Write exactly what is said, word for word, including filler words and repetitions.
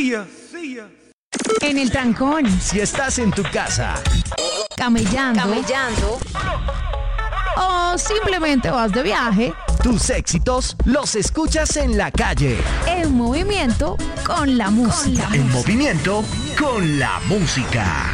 See ya. See ya. En el trancón, Si estás en tu casa, camellando, Camellando. o simplemente vas de viaje, tus éxitos los escuchas en la calle. en movimiento con la música. En movimiento con la música.